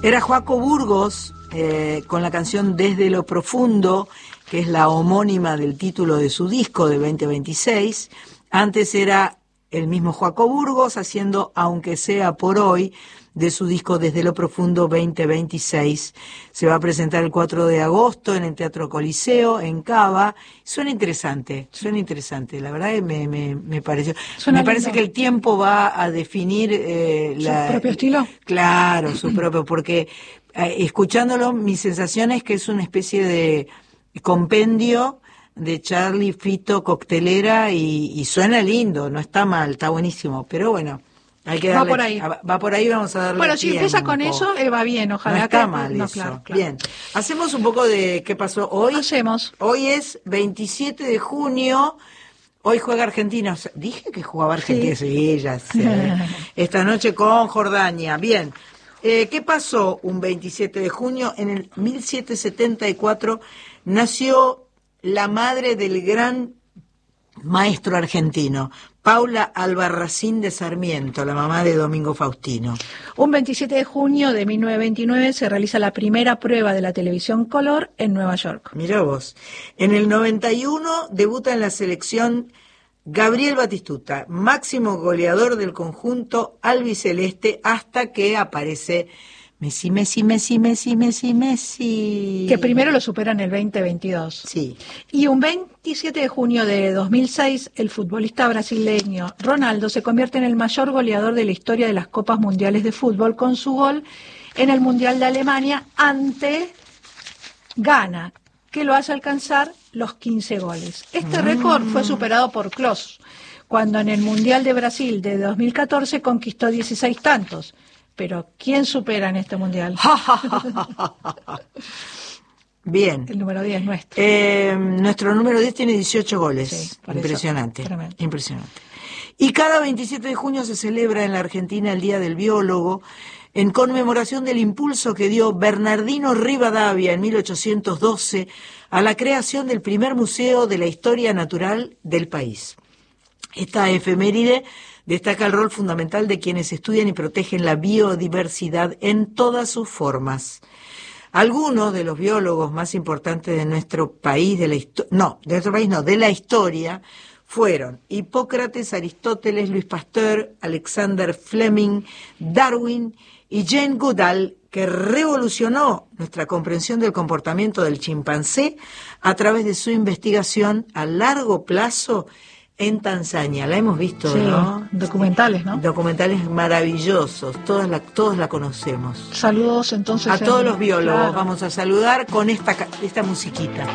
Era Joaco Burgos con la canción Desde lo Profundo, que es la homónima del título de su disco de 2026. Antes era el mismo Joaco Burgos haciendo Aunque sea por hoy, de su disco Desde lo Profundo 2026. Se va a presentar el 4 de agosto en el Teatro Coliseo, en Cava. Suena interesante, la verdad que me pareció. Me parece que el tiempo va a definir ¿su propio estilo? Claro, su propio, porque escuchándolo mi sensación es que es una especie de compendio de Charlie, Fito, Coctelera y suena lindo, no está mal, está buenísimo, pero bueno. Hay que darle, va por ahí, vamos a darle bueno, si tiempo. Empieza con eso, va bien, ojalá. No está mal eso. Claro. Bien, hacemos un poco de qué pasó hoy. Hacemos. Hoy es 27 de junio, hoy juega Argentina. O sea, dije que jugaba Argentina, sí, ya sé. Esta noche con Jordania. Bien, ¿qué pasó un 27 de junio? En el 1774 nació la madre del gran maestro argentino, Paula Albarracín de Sarmiento, la mamá de Domingo Faustino. Un 27 de junio de 1929 se realiza la primera prueba de la televisión color en Nueva York. Mirá vos. En el 91 debuta en la selección Gabriel Batistuta, máximo goleador del conjunto albiceleste, hasta que aparece Messi. Que primero lo supera en el 2022. Sí. Y un 27 de junio de 2006, el futbolista brasileño Ronaldo se convierte en el mayor goleador de la historia de las Copas Mundiales de Fútbol con su gol en el Mundial de Alemania ante Ghana, que lo hace alcanzar los 15 goles. Este récord fue superado por Klose, cuando en el Mundial de Brasil de 2014 conquistó 16 tantos. Pero ¿quién supera en este mundial? Bien. El número 10 nuestro. Nuestro número 10 tiene 18 goles. Sí, Impresionante. Impresionante. Y cada 27 de junio se celebra en la Argentina el Día del Biólogo, en conmemoración del impulso que dio Bernardino Rivadavia en 1812 a la creación del primer museo de la historia natural del país. Esta efeméride destaca el rol fundamental de quienes estudian y protegen la biodiversidad en todas sus formas. Algunos de los biólogos más importantes de nuestro país, de la historia, fueron Hipócrates, Aristóteles, Luis Pasteur, Alexander Fleming, Darwin y Jane Goodall, que revolucionó nuestra comprensión del comportamiento del chimpancé a través de su investigación a largo plazo en Tanzania. La hemos visto, sí, ¿no? Documentales, ¿no? Documentales maravillosos, todos la conocemos. Saludos entonces a todos los biólogos, claro. Vamos a saludar con esta musiquita.